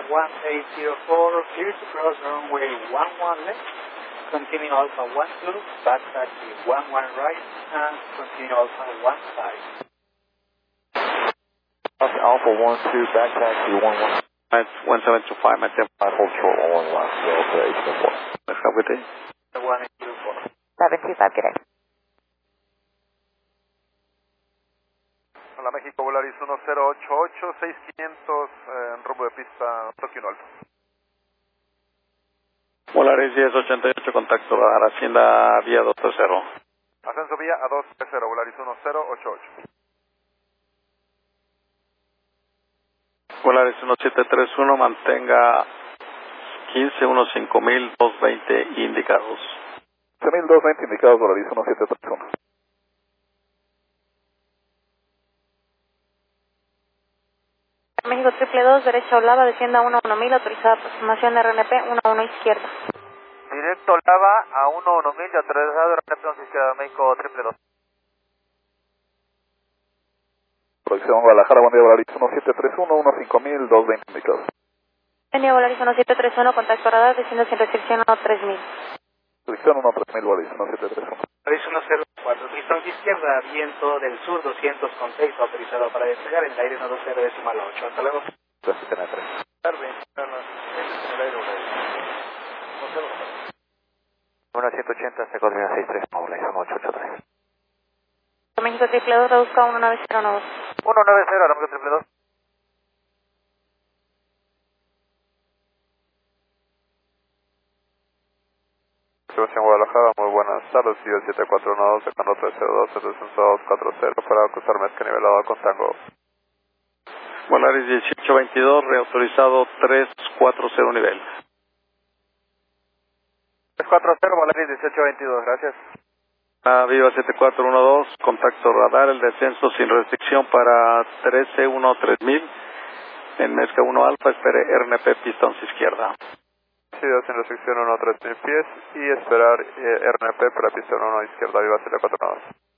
1804, clear to cross runway 11 left, continue Alpha 12, back taxi 11 right, and continue Alpha 15. Alpha 12, back taxi 11. That's 1725, my 5 hold short 11 left, Delta 824. Let's go with it. 1824. 725, good day. Hola México, Volaris 1088, 6500 en rumbo de pista Tokio Alto. Volaris 1088, contacto radar Hacienda vía 230. Ascenso vía a 230, Volaris 1088. Volaris 1731, mantenga 15-15000, 220 indicados. 15220 indicados, Volaris 1731. México 222, derecha Olava, descienda 11000, autorizada aproximación RNP 11 izquierda. Directo Olava a 11000, autorizado RNP 11 izquierda, México 222. Producción Guadalajara, buen día, Volaris 1731, 15000, 220 indicados. Buen día, Volaris 1731, contacto radar, descienda sin restricción 13000. Producción 13000, Volaris 1731. Volaris 104, pistón izquierda, viento del sur 200 con 6, autorizado para despegar en el aire 120.8. Hasta luego. 273. Tarde, Carlos. En el aire, 180, se coordina 63, Volaris 1883. México 222, reduzca 19012. 190, ahora México 222. Sebastián Guadalajara, muy buenas tardes, sigue 7412 con ruta 02, descenso 240 para acusar mezcla nivelado con Tango. Volaris 1822, reautorizado 340 nivel. 340, Volaris 1822, gracias. Viva 7412, contacto radar, el descenso sin restricción para 13-13000. En Mezca 1 Alfa, espere RNP pistón izquierda. Ciudad sin restricción 13000 pies y esperar RNP para pista 1 izquierda, Viva 7412.